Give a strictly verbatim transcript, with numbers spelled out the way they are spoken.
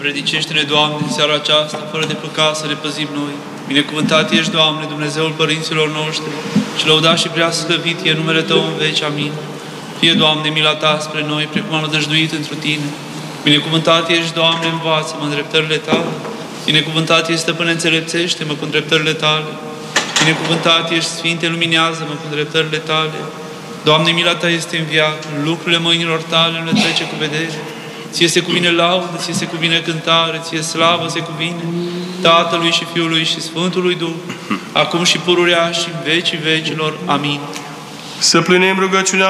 Înverdicește-ne, Doamne, în seara aceasta, fără de păcat să ne păzim noi. Binecuvântat ești, Doamne, Dumnezeul părinților noștri, și lăudat și prea slăvit e numele Tău în veci. Amin. Fie, Doamne, mila Ta spre noi, precum am nădăjduit întru Tine. Binecuvântat ești, Doamne, învață-mă în dreptările Tale. Binecuvântat ești, Stăpâne, înțelepțește-mă cu dreptările Tale. Binecuvântat ești, Sfinte, luminează-mă cu dreptările Tale. Doamne, mila Ta este în viață, lucrurile mâinilor Tale nu le trece cu vedere. Ție se cuvine laudă, ție se cuvine cântare, ție slavă se cuvine Tatălui și Fiului și Sfântului Duh, acum și pururea și în vecii vecilor. Amin. Să plânem rugăciunea